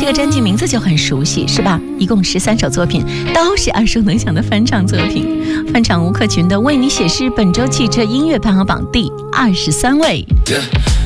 个专辑名字就很熟悉，是吧？一共13首作品，都是耳熟能详的翻唱作品。翻唱吴克群的《为你写诗》，本周汽车音乐排行榜第23位。